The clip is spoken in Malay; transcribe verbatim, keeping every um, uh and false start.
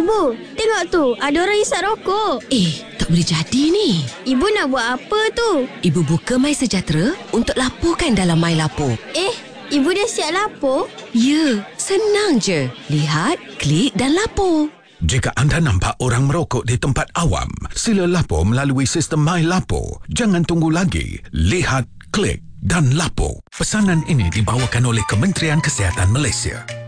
Ibu, tengok tu, ada orang isap rokok. Eh, tak boleh jadi ni. Ibu nak buat apa tu? Ibu buka My Sejahtera untuk laporkan dalam My Lapor. Eh, ibu dah siap lapor? Ya, senang je. Lihat, klik dan lapor. Jika anda nampak orang merokok di tempat awam, sila lapor melalui sistem My Lapor. Jangan tunggu lagi. Lihat, klik dan lapor. Pesanan ini dibawakan oleh Kementerian Kesihatan Malaysia.